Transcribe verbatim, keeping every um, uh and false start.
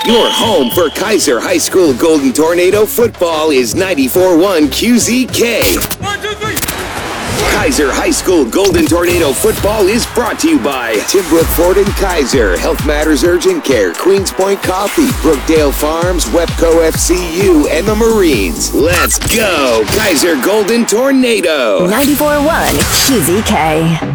Your home for Kaiser High School Golden Tornado football is ninety-four point one Q Z K. One, two, three. Kaiser High School Golden Tornado football is brought to you by Timbrook Ford and Kaiser, Health Matters Urgent Care, Queens Point Coffee, Brookdale Farms, Webco F C U, and the Marines. Let's go, Kaiser Golden Tornado. ninety-four point one Q Z K.